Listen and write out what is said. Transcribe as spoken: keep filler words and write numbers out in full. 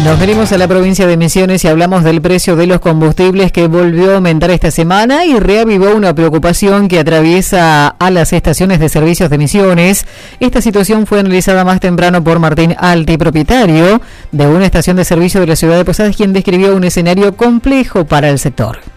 Nos venimos a la provincia de Misiones y hablamos del precio de los combustibles que volvió a aumentar esta semana y reavivó una preocupación que atraviesa a las estaciones de servicios de Misiones. Esta situación fue analizada más temprano por Martín Alti, propietario de una estación de servicio de la ciudad de Posadas, quien describió un escenario complejo para el sector.